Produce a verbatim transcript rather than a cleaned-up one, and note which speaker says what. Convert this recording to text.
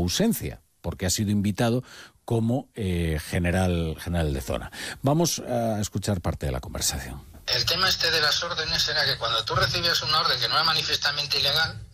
Speaker 1: ausencia, porque ha sido invitado como eh, general, general de zona. Vamos a escuchar parte de la conversación.
Speaker 2: El tema este de las órdenes era que cuando tú recibías una orden que no era manifiestamente ilegal,